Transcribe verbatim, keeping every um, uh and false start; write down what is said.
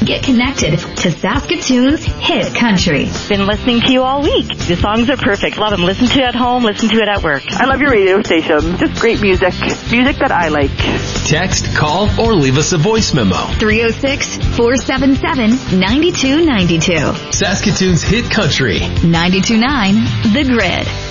Get connected to Saskatoon's hit country. Been listening to you all week. The songs are perfect. Love them. Listen to it at home. Listen to it at work. I love your radio station. Just great music. Music that I like. Text, call, or leave us a voice memo. three oh six, four seven seven, nine two nine two. Saskatoon's hit country. ninety-two point nine The Grid.